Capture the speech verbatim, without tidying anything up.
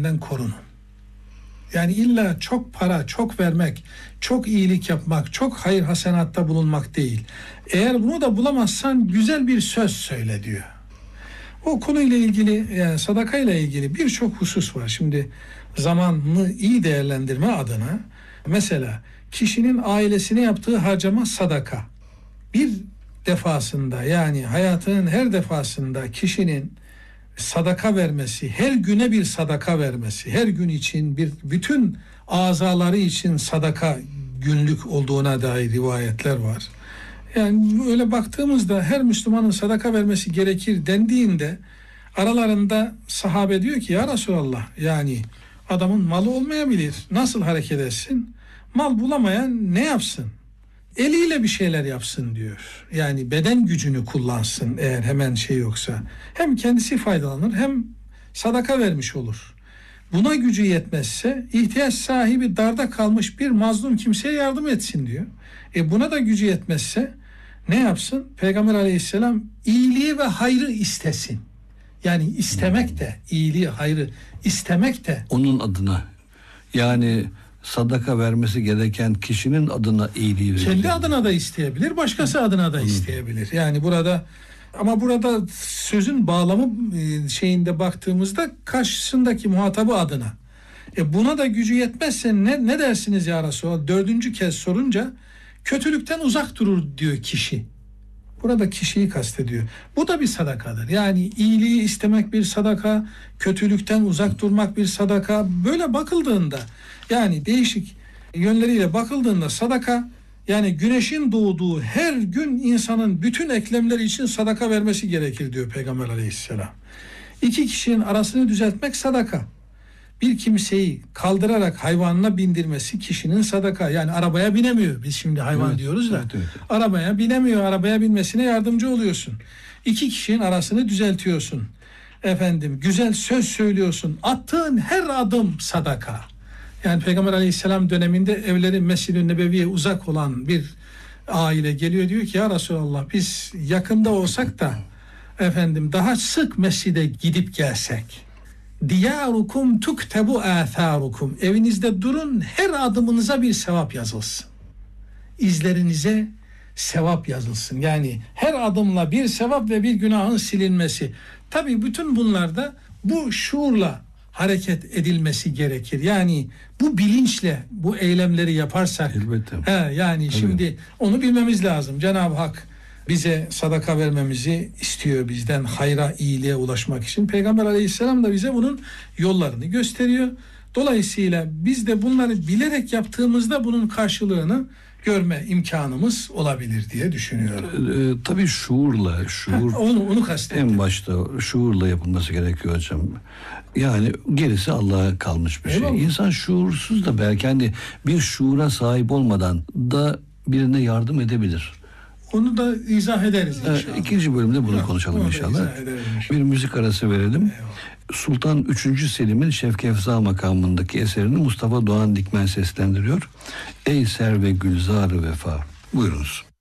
cehennemden korunun. Yani illa çok para, çok vermek, çok iyilik yapmak, çok hayır hasenatta bulunmak değil. Eğer bunu da bulamazsan güzel bir söz söyle diyor. O konuyla ilgili, yani sadakayla ilgili birçok husus var. Şimdi zamanını iyi değerlendirme adına mesela kişinin ailesine yaptığı harcama sadaka. Bir defasında, yani hayatının her defasında kişinin sadaka vermesi, her güne bir sadaka vermesi, her gün için bir bütün azaları için sadaka günlük olduğuna dair rivayetler var. Yani öyle baktığımızda her Müslümanın sadaka vermesi gerekir dendiğinde aralarında sahabe diyor ki ya Resulallah, yani adamın malı olmayabilir, nasıl hareket etsin? Mal bulamayan ne yapsın? Eliyle bir şeyler yapsın diyor. Yani beden gücünü kullansın eğer hemen şey yoksa. Hem kendisi faydalanır hem sadaka vermiş olur. Buna gücü yetmezse ihtiyaç sahibi, darda kalmış bir mazlum kimseye yardım etsin diyor. E buna da gücü yetmezse ne yapsın? Peygamber aleyhisselam iyiliği ve hayrı istesin. Yani istemek de, iyiliği, hayrı istemek de. Onun adına, yani sadaka vermesi gereken kişinin adına iyiliği verir. Kendi adına da isteyebilir, başkası adına da isteyebilir. Yani burada, ama burada sözün bağlamı şeyinde baktığımızda karşısındaki muhatabı adına. E buna da gücü yetmezse ne, ne dersiniz ya Resulallah? Dördüncü kez sorunca kötülükten uzak durur diyor kişi. Burada kişiyi kastediyor. Bu da bir sadakadır. Yani iyiliği istemek bir sadaka, kötülükten uzak durmak bir sadaka. Böyle bakıldığında, yani değişik yönleriyle bakıldığında sadaka, yani güneşin doğduğu her gün insanın bütün eklemleri için sadaka vermesi gerekir diyor Peygamber aleyhisselam. İki kişinin arasını düzeltmek sadaka. Bir kimseyi kaldırarak hayvanına bindirmesi kişinin sadaka. Yani arabaya binemiyor. Biz şimdi hayvan evet, diyoruz da. Evet, evet. Arabaya binemiyor. Arabaya binmesine yardımcı oluyorsun. İki kişinin arasını düzeltiyorsun. Efendim, güzel söz söylüyorsun. Attığın her adım sadaka. Yani Peygamber aleyhisselam döneminde evleri Mescid-i Nebevi'ye uzak olan bir aile geliyor, diyor ki ya Resulallah, biz yakında olsak da efendim daha sık mescide gidip gelsek. Diyarukum tuktebu atharukum. Evinizde durun, her adımınıza bir sevap yazılsın. İzlerinize sevap yazılsın. Yani her adımla bir sevap ve bir günahın silinmesi. Tabii bütün bunlarda bu şuurla hareket edilmesi gerekir. Yani bu bilinçle bu eylemleri yaparsak. Elbette. He, yani Tabii. Şimdi onu bilmemiz lazım. Cenab-ı Hak bize sadaka vermemizi istiyor bizden, hayra, iyiliğe ulaşmak için. Peygamber aleyhisselam da bize bunun yollarını gösteriyor. Dolayısıyla biz de bunları bilerek yaptığımızda bunun karşılığını görme imkanımız olabilir diye düşünüyorum. E, tabii şuurla, şuur, ha, onu, onu kastettim. En başta şuurla yapılması gerekiyor hocam. Yani gerisi Allah'a kalmış bir Eyvallah. şey. İnsan şuursuz da belki hani bir şuura sahip olmadan da birine yardım edebilir. Onu da izah ederiz inşallah. İkinci bölümde bunu ha, konuşalım inşallah. inşallah. Bir müzik arası verelim. Eyvallah. Sultan üçüncü Selim'in Şevk Efza makamındaki eserini Mustafa Doğan Dikmen seslendiriyor. Ey ser ve gülzar-ı vefa. Buyurunuz.